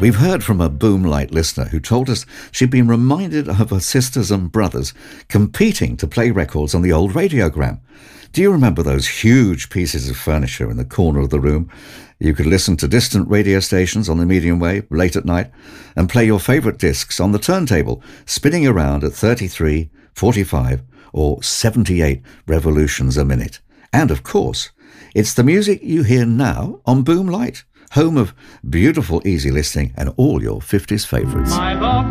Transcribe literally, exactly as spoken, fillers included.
We've heard from a Boomlight listener who told us she'd been reminded of her sisters and brothers competing to play records on the old radiogram. Do you remember those huge pieces of furniture in the corner of the room? You could listen to distant radio stations on the medium wave late at night and play your favourite discs on the turntable, spinning around at thirty-three, forty-five or seventy-eight revolutions a minute. And of course, it's the music you hear now on Boomlight, home of beautiful easy listening and all your fifties favourites. My book